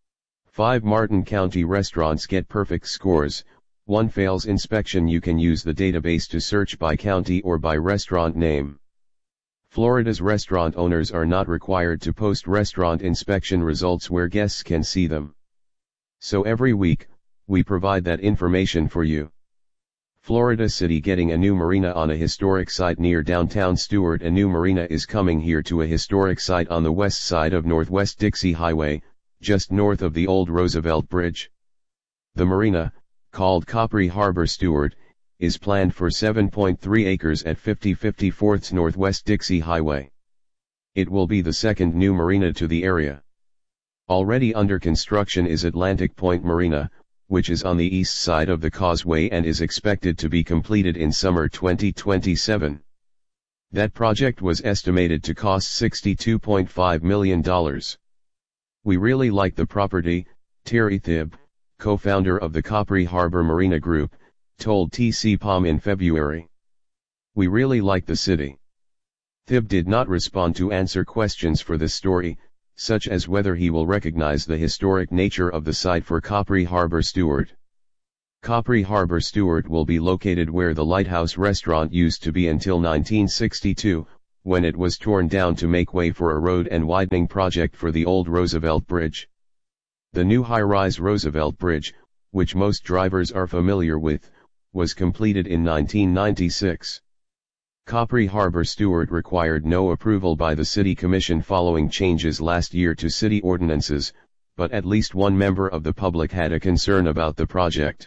five Martin County restaurants get perfect scores. one Fails inspection. You can use the database to search by county or by restaurant name. Florida's restaurant owners are not required to post restaurant inspection results where guests can see them. So every week, we provide that information for you. Florida City getting a new marina on a historic site near downtown Stuart. A new marina is coming here to a historic site on the west side of Northwest Dixie Highway, just north of the old Roosevelt Bridge. The marina, called Capri Harbor Stuart, is planned for seven point three acres at fifty fifty-fourth Northwest Dixie Highway. It will be the second new marina to the area. Already under construction is Atlantic Point Marina, which is on the east side of the causeway and is expected to be completed in summer twenty twenty-seven. That project was estimated to cost sixty-two point five million dollars. We really like the property, Terry Thibb, co-founder of the Capri Harbor Marina Group, told T C P O M in February. We really like the city. Thib did not respond to answer questions for this story, such as whether he will recognize the historic nature of the site for Capri Harbor Stewart. Capri Harbor Stewart will be located where the Lighthouse Restaurant used to be until nineteen sixty-two, when it was torn down to make way for a road and widening project for the old Roosevelt Bridge. The new high-rise Roosevelt Bridge, which most drivers are familiar with, was completed in nineteen ninety-six. Capri Harbor Stewart required no approval by the City Commission following changes last year to city ordinances, but at least one member of the public had a concern about the project.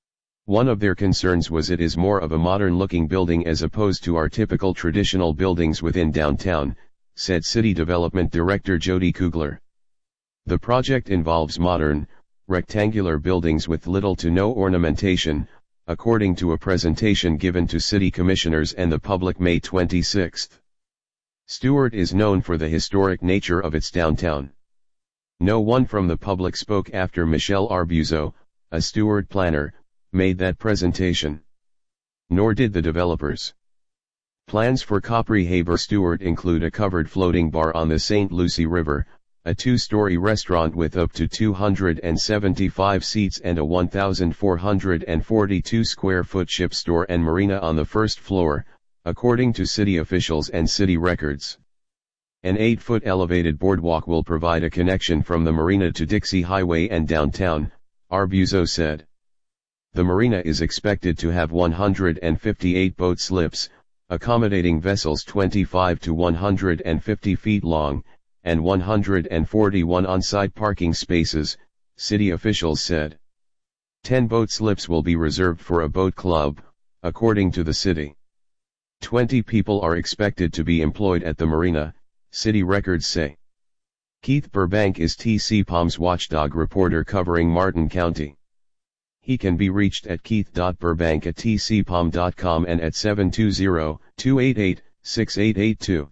One of their concerns was it is more of a modern-looking building as opposed to our typical traditional buildings within downtown, said City Development Director Jody Kugler. The project involves modern, rectangular buildings with little to no ornamentation, according to a presentation given to city commissioners and the public May twenty-sixth. Stewart is known for the historic nature of its downtown. No one from the public spoke after Michelle Arbuzo, a Stewart planner, made that presentation. Nor did the developers. Plans for Capri Harbor Stewart include a covered floating bar on the Saint Lucie River, a two-story restaurant with up to two hundred seventy-five seats and a one thousand four hundred forty-two square foot ship store and marina on the first floor, according to city officials and city records. An eight-foot elevated boardwalk will provide a connection from the marina to Dixie Highway and downtown, Arbuzo said. The marina is expected to have one hundred fifty-eight boat slips, accommodating vessels twenty-five to one hundred fifty feet long, and one hundred forty-one on-site parking spaces, city officials said. Ten boat slips will be reserved for a boat club, according to the city. Twenty people are expected to be employed at the marina, city records say. Keith Burbank is T C P O M's watchdog reporter covering Martin County. He can be reached at keith dot burbank at t c p o m dot com and at seven two zero, two eight eight, six eight eight two.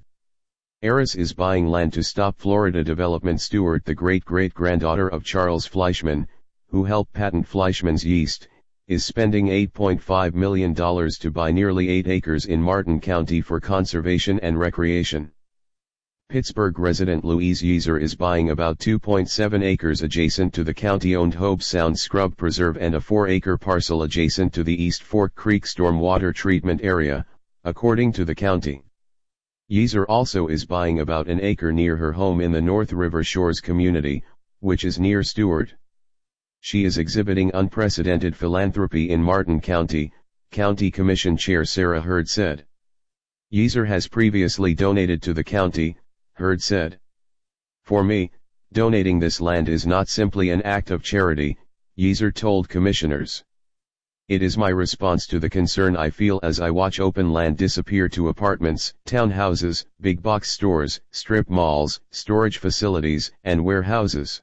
Eris is buying land to stop Florida development. Stewart, the great-great-granddaughter of Charles Fleischmann, who helped patent Fleischmann's yeast, is spending eight point five million dollars to buy nearly eight acres in Martin County for conservation and recreation. Pittsburgh resident Louise Yeaser is buying about two point seven acres adjacent to the county-owned Hobe Sound Scrub Preserve and a four acre parcel adjacent to the East Fork Creek Stormwater Treatment Area, according to the county. Yeaser also is buying about an acre near her home in the North River Shores community, which is near Stewart. She is exhibiting unprecedented philanthropy in Martin County, County Commission Chair Sarah Hurd said. Yeaser has previously donated to the county, Hurd said. For me, donating this land is not simply an act of charity, Yeaser told commissioners. It is my response to the concern I feel as I watch open land disappear to apartments, townhouses, big box stores, strip malls, storage facilities, and warehouses.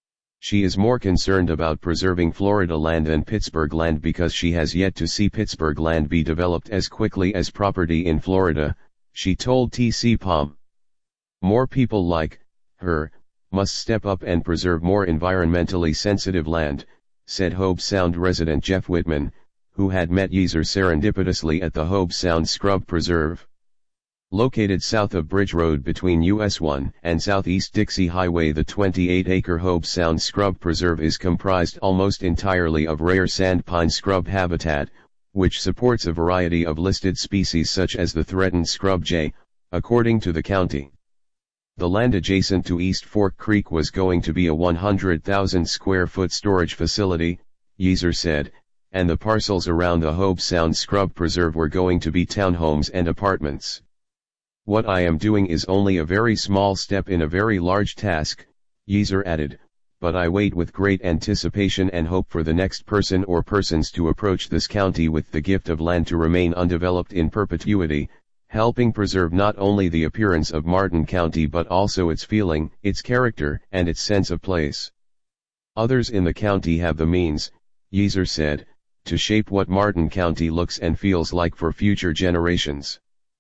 She is more concerned about preserving Florida land than Pittsburgh land because she has yet to see Pittsburgh land be developed as quickly as property in Florida, she told T C P O M. More people like her must step up and preserve more environmentally sensitive land, said Hobe Sound resident Jeff Whitman, who had met Yeaser serendipitously at the Hobe Sound Scrub Preserve. Located south of Bridge Road between U S one and Southeast Dixie Highway, the twenty-eight acre Hobe Sound Scrub Preserve is comprised almost entirely of rare sand pine scrub habitat, which supports a variety of listed species such as the threatened scrub jay, according to the county. The land adjacent to East Fork Creek was going to be a one hundred thousand square foot storage facility, Yeaser said, and the parcels around the Hobe Sound Scrub Preserve were going to be townhomes and apartments. What I am doing is only a very small step in a very large task, Yeaser added, but I wait with great anticipation and hope for the next person or persons to approach this county with the gift of land to remain undeveloped in perpetuity, helping preserve not only the appearance of Martin County but also its feeling, its character, and its sense of place. Others in the county have the means, Yeaser said, to shape what Martin County looks and feels like for future generations.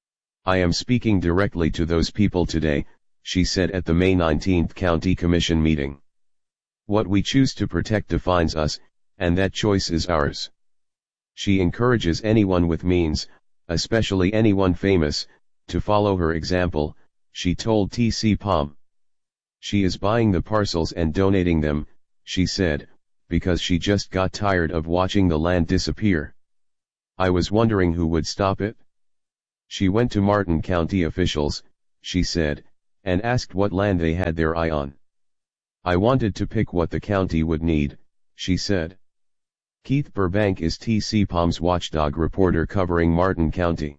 I am speaking directly to those people today, she said at the May nineteenth County Commission meeting. What we choose to protect defines us, and that choice is ours. She encourages anyone with means, especially anyone famous, to follow her example, she told T C Palm. She is buying the parcels and donating them, she said, because she just got tired of watching the land disappear. I was wondering who would stop it. She went to Martin County officials, she said, and asked what land they had their eye on. I wanted to pick what the county would need, she said. Keith Burbank is T C Palm's watchdog reporter covering Martin County.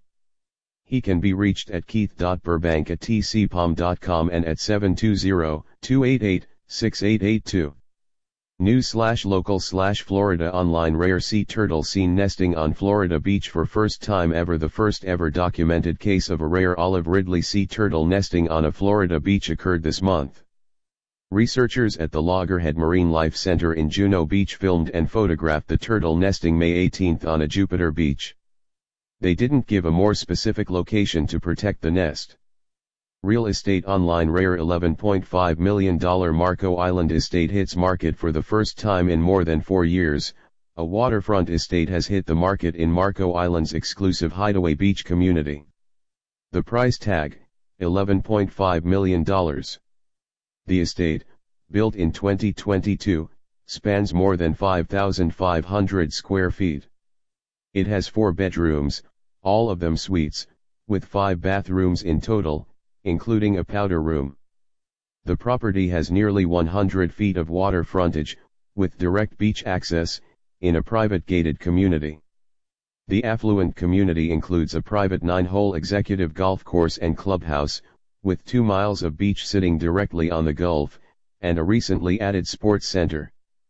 He can be reached at keith dot burbank at t c palm dot com and at seven two zero, two eight eight, six eight eight two. News slash local slash Florida online. Rare sea turtle seen nesting on Florida beach for first time ever. The first ever documented case of a rare olive ridley sea turtle nesting on a Florida beach occurred this month. Researchers at the Loggerhead Marine Life Center in Juno Beach filmed and photographed the turtle nesting May eighteenth on a Jupiter beach. They didn't give a more specific location to protect the nest. Real estate online. Rare eleven point five million dollars Marco Island estate hits market for the first time in more than four years. A waterfront estate has hit the market in Marco Island's exclusive Hideaway Beach community. The price tag, eleven point five million dollars. The estate, built in twenty twenty-two, spans more than five thousand five hundred square feet. It has four bedrooms, all of them suites, with five bathrooms in total, including a powder room. The property has nearly one hundred feet of water frontage, with direct beach access, in a private gated community. The affluent community includes a private nine-hole executive golf course and clubhouse, with two miles of beach sitting directly on the Gulf, and a recently added sports center.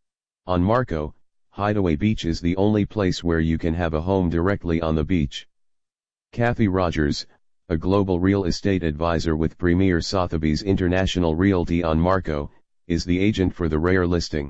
On Marco, Hideaway Beach is the only place where you can have a home directly on the beach. Kathy Rogers, a global real estate advisor with Premier Sotheby's International Realty on Marco, is the agent for the rare listing.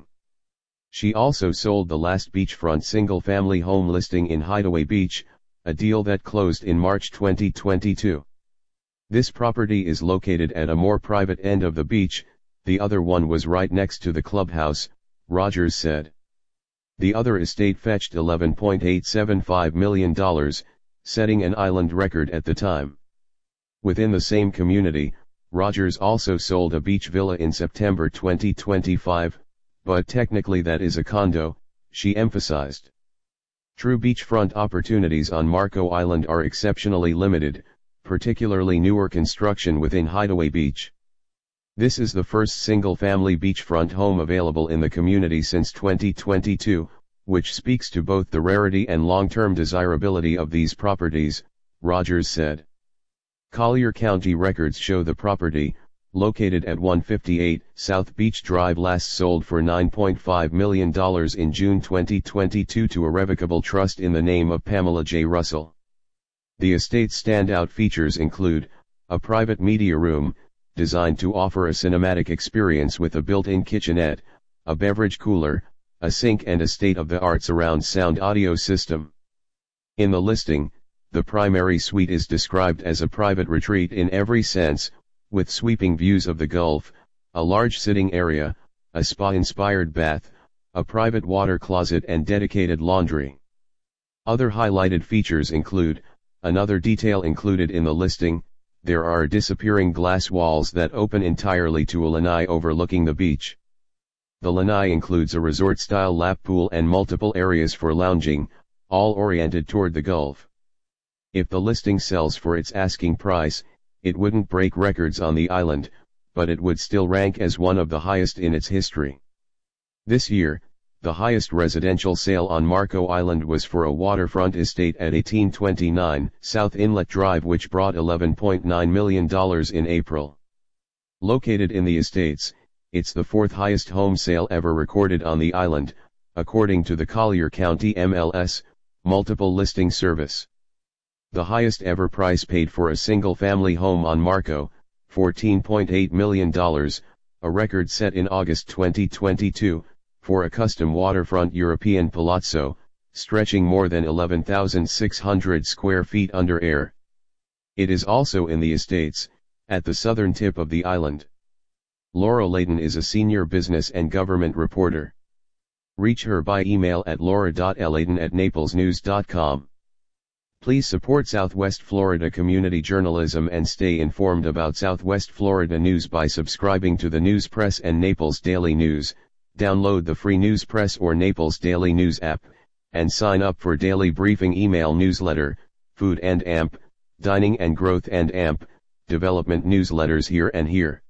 She also sold the last beachfront single-family home listing in Hideaway Beach, a deal that closed in March twenty twenty-two. This property is located at a more private end of the beach, the other one was right next to the clubhouse, Rogers said. The other estate fetched eleven point eight seven five million dollars, setting an island record at the time. Within the same community, Rogers also sold a beach villa in September twenty twenty-five, but technically that is a condo, she emphasized. True beachfront opportunities on Marco Island are exceptionally limited, particularly newer construction within Hideaway Beach. This is the first single-family beachfront home available in the community since twenty twenty-two, which speaks to both the rarity and long-term desirability of these properties, Rogers said. Collier County records show the property, located at one fifty-eight South Beach Drive, last sold for nine point five million dollars in June twenty twenty-two to a revocable trust in the name of Pamela J. Russell. The estate's standout features include a private media room, designed to offer a cinematic experience with a built-in kitchenette, a beverage cooler, a sink and a state-of-the-art surround sound audio system. In the listing, the primary suite is described as a private retreat in every sense, with sweeping views of the Gulf, a large sitting area, a spa-inspired bath, a private water closet and dedicated laundry. Other highlighted features include, another detail included in the listing, there are disappearing glass walls that open entirely to a lanai overlooking the beach. The lanai includes a resort-style lap pool and multiple areas for lounging, all oriented toward the Gulf. If the listing sells for its asking price, it wouldn't break records on the island, but it would still rank as one of the highest in its history. This year, the highest residential sale on Marco Island was for a waterfront estate at eighteen twenty-nine South Inlet Drive, which brought eleven point nine million dollars in April. Located in the estates, it's the fourth highest home sale ever recorded on the island, according to the Collier County M L S, multiple listing service. The highest ever price paid for a single-family home on Marco, fourteen point eight million dollars, a record set in August twenty twenty-two, for a custom waterfront European palazzo, stretching more than eleven thousand six hundred square feet under air. It is also in the estates, at the southern tip of the island. Laura Layton is a senior business and government reporter. Reach her by email at laura dot layton at naples news dot com. Please support Southwest Florida community journalism and stay informed about Southwest Florida news by subscribing to the News Press and Naples Daily News. Download the free News Press or Naples Daily News app, and sign up for daily briefing email newsletter, Food and A M P, Dining and Growth and A M P, development newsletters here and here.